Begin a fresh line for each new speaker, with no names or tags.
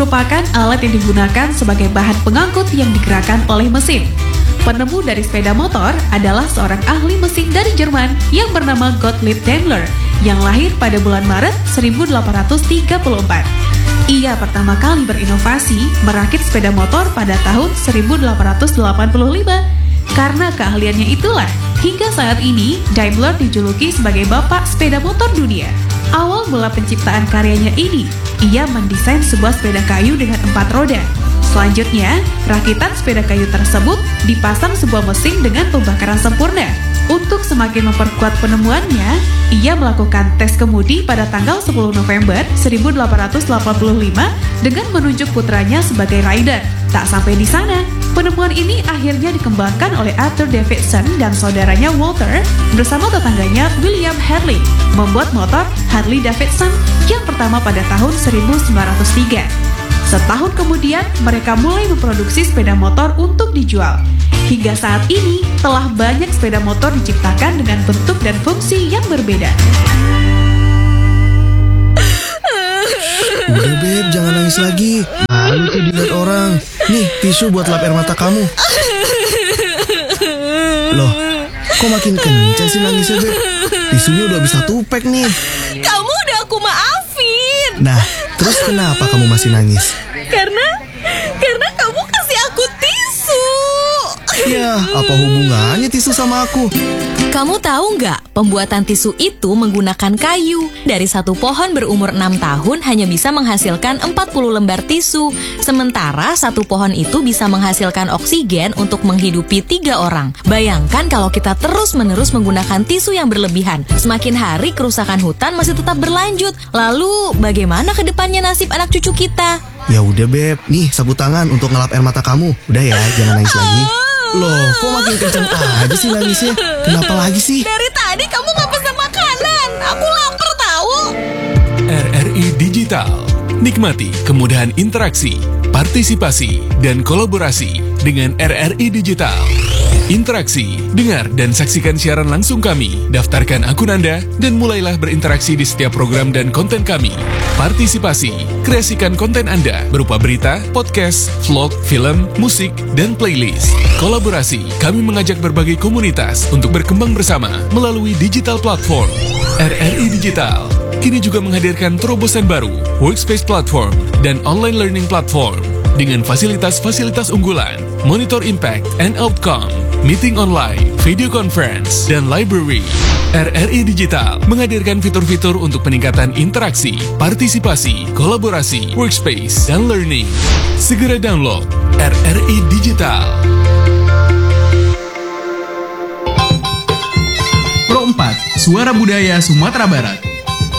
merupakan alat yang digunakan sebagai bahan pengangkut yang digerakkan oleh mesin. Penemu dari sepeda motor adalah seorang ahli mesin dari Jerman yang bernama Gottlieb Daimler yang lahir pada bulan Maret 1834. Ia pertama kali berinovasi merakit sepeda motor pada tahun 1885. Karena keahliannya itulah, hingga saat ini Daimler dijuluki sebagai bapak sepeda motor dunia. Awal mula penciptaan karyanya ini, ia mendesain sebuah sepeda kayu dengan 4 roda. Selanjutnya, rakitan sepeda kayu tersebut dipasang sebuah mesin dengan pembakaran sempurna. Untuk semakin memperkuat penemuannya, ia melakukan tes kemudi pada tanggal 10 November 1885 dengan menunjuk putranya sebagai rider. Tak sampai di sana, penemuan ini akhirnya dikembangkan oleh Arthur Davidson dan saudaranya Walter bersama tetangganya William Harley, membuat motor Harley Davidson yang pertama pada tahun 1903. Setahun kemudian, mereka mulai memproduksi sepeda motor untuk dijual. Hingga saat ini, telah banyak sepeda motor diciptakan dengan bentuk dan fungsi yang berbeda.
Udah Beb, jangan nangis lagi. Malu tuh dilihat orang. Nih, tisu buat lap air mata kamu. Loh, kok makin kencang sih nangisnya Beb? Tisunya udah bisa 1 pack nih.
Kamu udah aku maafin.
Nah, terus kenapa kamu masih nangis?
Karena kamu kasih aku tisu.
Ya, apa hubungannya tisu sama aku?
Kamu tahu nggak, pembuatan tisu itu menggunakan kayu. Dari satu pohon berumur 6 tahun hanya bisa menghasilkan 40 lembar tisu. Sementara satu pohon itu bisa menghasilkan oksigen untuk menghidupi 3 orang. Bayangkan kalau kita terus-menerus menggunakan tisu yang berlebihan. Semakin hari kerusakan hutan masih tetap berlanjut. Lalu bagaimana ke depannya nasib anak cucu kita?
Ya udah Beb, nih sapu tangan untuk ngelap air mata kamu. Udah ya, jangan nangis lagi. Loh, kok makin kencang aja sih nangisnya? Kenapa lagi sih?
Dari tadi kamu nggak pesan makanan. Aku lapar tahu.
RRI Digital. Nikmati kemudahan interaksi, partisipasi, dan kolaborasi dengan RRI Digital. Interaksi, dengar dan saksikan siaran langsung kami, daftarkan akun Anda, dan mulailah berinteraksi di setiap program dan konten kami. Partisipasi, kreasikan konten Anda berupa berita, podcast, vlog, film, musik, dan playlist. Kolaborasi, kami mengajak berbagai komunitas untuk berkembang bersama melalui digital platform. RRI Digital kini juga menghadirkan terobosan baru, workspace platform, dan online learning platform dengan fasilitas-fasilitas unggulan, monitor impact and outcome, meeting online, video conference, dan library. RRI Digital menghadirkan fitur-fitur untuk peningkatan interaksi, partisipasi, kolaborasi, workspace, dan learning. Segera download RRI Digital.
Pro 4, Suara Budaya Sumatera Barat.